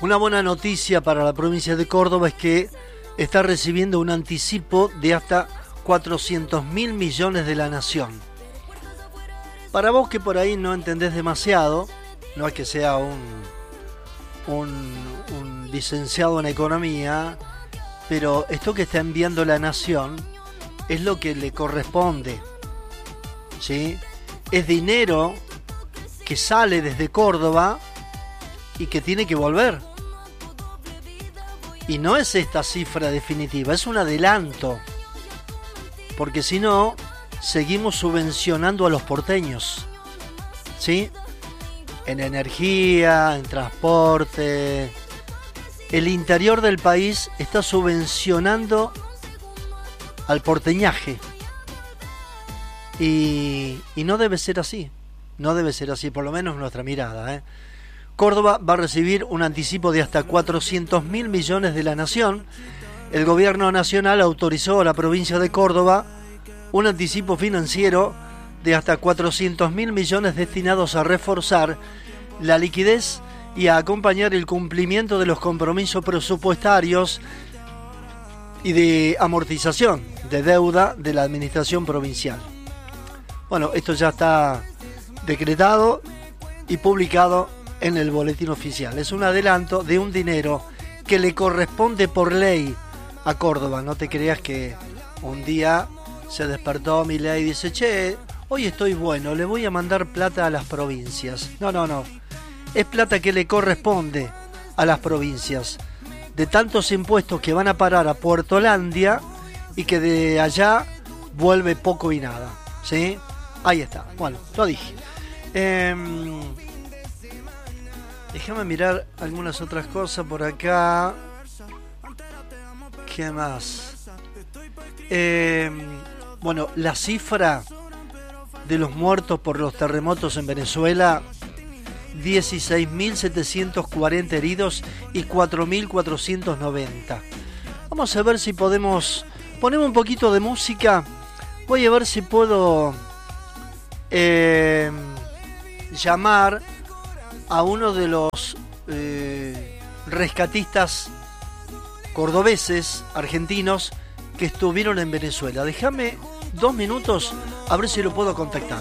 Una buena noticia para la provincia de Córdoba es que está recibiendo un anticipo de hasta 400.000 millones de la nación. Para vos que por ahí no entendés demasiado, no es que sea un licenciado en economía, pero esto que está enviando la nación es lo que le corresponde, ¿sí? Es dinero que sale desde Córdoba y que tiene que volver. Y no es esta cifra definitiva, es un adelanto. Porque si no, seguimos subvencionando a los porteños, ¿sí? En energía, en transporte. El interior del país está subvencionando al porteñaje. Y no debe ser así. No debe ser así, por lo menos nuestra mirada, ¿eh? Córdoba va a recibir un anticipo de hasta 400.000 millones de la nación. El gobierno nacional autorizó a la provincia de Córdoba un anticipo financiero de hasta 400.000 millones destinados a reforzar la liquidez y a acompañar el cumplimiento de los compromisos presupuestarios y de amortización de deuda de la administración provincial. Bueno, esto ya está decretado y publicado en el boletín oficial. Es un adelanto de un dinero que le corresponde por ley a Córdoba. No te creas que un día se despertó Milei y dice: che, hoy estoy bueno, le voy a mandar plata a las provincias. No. Es plata que le corresponde a las provincias, de tantos impuestos que van a parar a Puertolandia y que de allá vuelve poco y nada, ¿sí? Ahí está, bueno, lo dije. Déjame mirar algunas otras cosas por acá. ¿Qué más? Bueno, la cifra de los muertos por los terremotos en Venezuela: 16.740 heridos y 4.490. Vamos a ver si podemos poner un poquito de música. Voy a ver si puedo llamar a uno de los rescatistas cordobeses, argentinos, que estuvieron en Venezuela. Déjame 2 minutos a ver si lo puedo contactar.